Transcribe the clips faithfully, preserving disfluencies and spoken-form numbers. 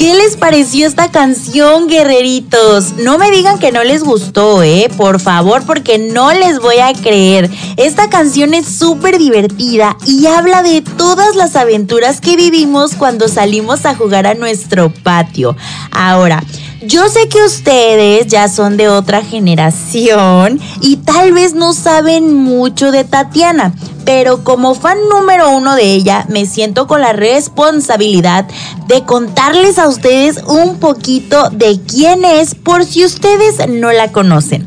¿Qué les pareció esta canción, guerreritos? No me digan que no les gustó, ¿eh? Por favor, porque no les voy a creer. Esta canción es súper divertida y habla de todas las aventuras que vivimos cuando salimos a jugar a nuestro patio. Ahora, yo sé que ustedes ya son de otra generación y tal vez no saben mucho de Tatiana, pero como fan número uno de ella, me siento con la responsabilidad de contarles a ustedes un poquito de quién es por si ustedes no la conocen.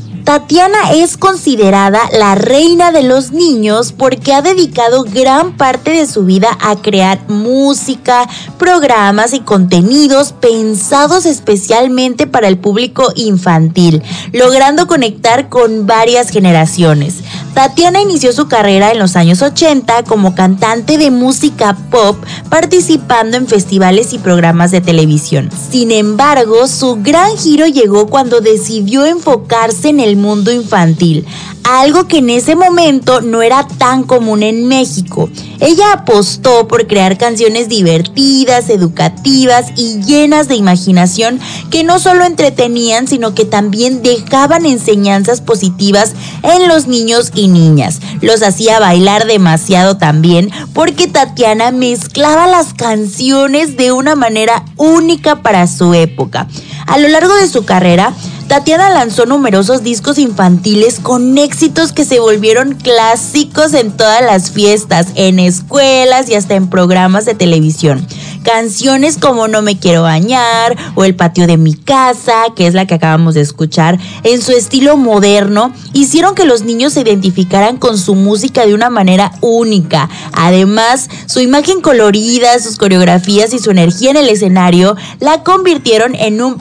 Tatiana es considerada la reina de los niños porque ha dedicado gran parte de su vida a crear música, programas y contenidos pensados especialmente para el público infantil, logrando conectar con varias generaciones. Tatiana inició su carrera en los años ochenta como cantante de música pop, participando en festivales y programas de televisión. Sin embargo, su gran giro llegó cuando decidió enfocarse en el mundo infantil, algo que en ese momento no era tan común en México. Ella apostó por crear canciones divertidas, educativas y llenas de imaginación que no solo entretenían, sino que también dejaban enseñanzas positivas en los niños y niñas. Los hacía bailar demasiado también porque Tatiana mezclaba las canciones de una manera única para su época. A lo largo de su carrera, Tatiana lanzó numerosos discos infantiles con éxitos que se volvieron clásicos en todas las fiestas, en escuelas y hasta en programas de televisión. Canciones como No me quiero bañar o El patio de mi casa, que es la que acabamos de escuchar, en su estilo moderno, hicieron que los niños se identificaran con su música de una manera única. Además, su imagen colorida, sus coreografías y su energía en el escenario la convirtieron en un